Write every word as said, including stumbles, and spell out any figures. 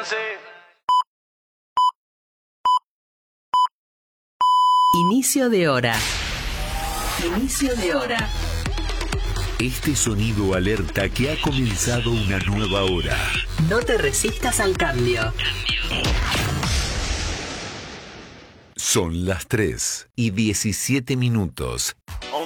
Inicio de hora. Inicio de hora. Este sonido alerta que ha comenzado una nueva hora. No te resistas al cambio. Son las tres y diecisiete minutos.